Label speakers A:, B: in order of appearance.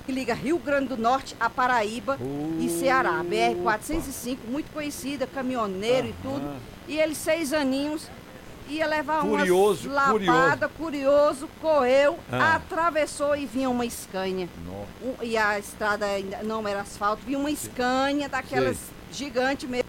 A: que liga Rio Grande do Norte a Paraíba e Ceará. BR-405, muito conhecida, caminhoneiro e tudo. E ele, 6 aninhos, ia levar uma lapada, curioso, correu, atravessou e vinha uma Scania. E a estrada ainda não era asfalto, vinha uma Scania daquelas gigantes mesmo.